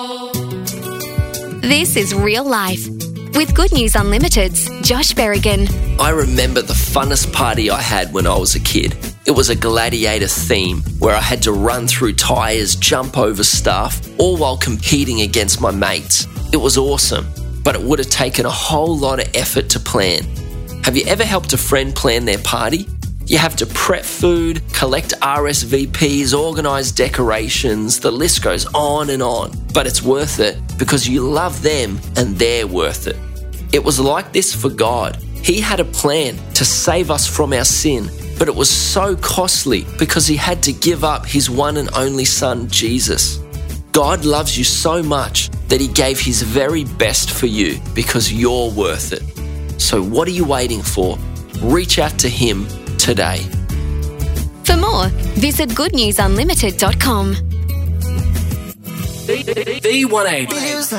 This is Real Life with Good News Unlimited's Josh Berrigan. I remember the funnest party I had when I was a kid. It was a gladiator theme where I had to run through tyres, jump over stuff, all while competing against my mates. It was awesome, but it would have taken a whole lot of effort to plan. Have you ever helped a friend plan their party? You have to prep food, collect RSVPs, organise decorations, the list goes on. But it's worth it because you love them and they're worth it. It was like this for God. He had a plan to save us from our sin, but it was so costly because he had to give up his one and only son, Jesus. God loves you so much that he gave his very best for you because you're worth it. So what are you waiting for? Reach out to him today. For more, visit goodnewsunlimited.com. V180.